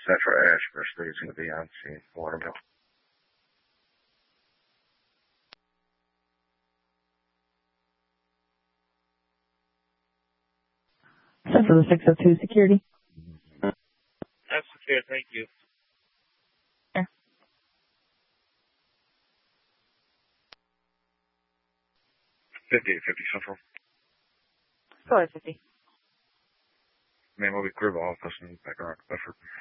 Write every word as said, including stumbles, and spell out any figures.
set for Ashburn. He's going to be on scene. Watermill. Set for the six oh two security. That's secure, thank you. Yeah. fifty, fifty Central. Go ahead, fifty. Name will be Crib Office in Bedrock, Bedford.